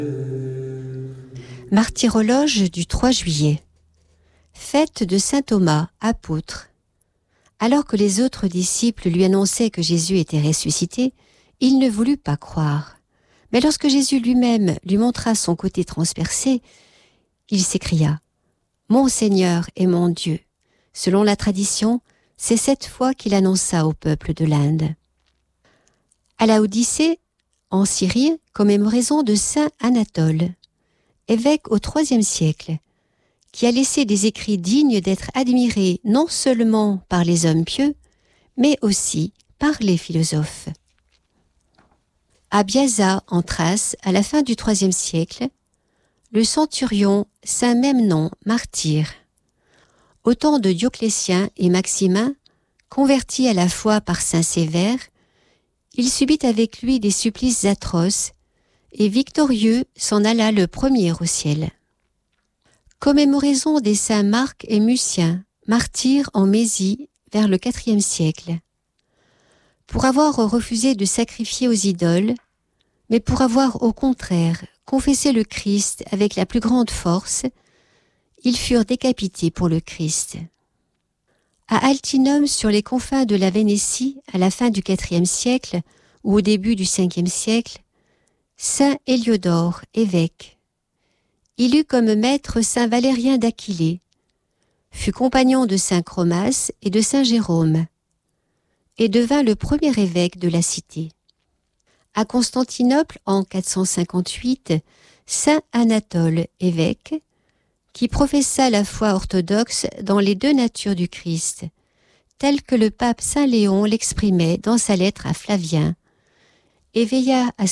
Martyrologe du 3 juillet. Fête de saint Thomas, apôtre. Alors que les autres disciples lui annonçaient que Jésus était ressuscité, il ne voulut pas croire. Mais lorsque Jésus lui-même lui montra son côté transpercé, il s'écria « Mon Seigneur et mon Dieu !» Selon la tradition, c'est cette fois qu'il annonça au peuple de l'Inde. À Laodicée, en Syrie, commémoraison de saint Anatole, évêque au IIIe siècle, qui a laissé des écrits dignes d'être admirés non seulement par les hommes pieux, mais aussi par les philosophes. À Biasa, en Thrace, à la fin du IIIe siècle, le centurion saint Memnon, martyr. Au temps de Dioclétien et Maximin, converti à la foi par saint Sévère, il subit avec lui des supplices atroces et victorieux s'en alla le premier au ciel. Commémoraison des saints Marc et Mucien, martyrs en Mésie vers le IVe siècle. Pour avoir refusé de sacrifier aux idoles, mais pour avoir au contraire confessé le Christ avec la plus grande force, ils furent décapités pour le Christ. À Altinum, sur les confins de la Vénétie, à la fin du IVe siècle ou au début du Ve siècle, saint Héliodore, évêque. Il eut comme maître saint Valérien d'Aquilée, fut compagnon de saint Chromas et de saint Jérôme, et devint le premier évêque de la cité. À Constantinople, en 458, saint Anatole, évêque, qui professa la foi orthodoxe dans les deux natures du Christ, tel que le pape saint Léon l'exprimait dans sa lettre à Flavien, et veilla à